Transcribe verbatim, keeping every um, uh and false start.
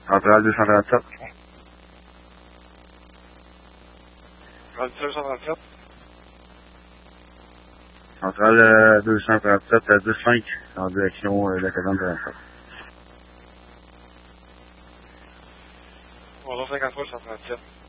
Centrale deux cent trente-sept. trente-sept deux cent trente-sept. Centrale euh, deux cent trente-sept à dix cinq en direction euh, de la caserne trente-sept. Bonjour cinquante-trois deux cent trente-sept.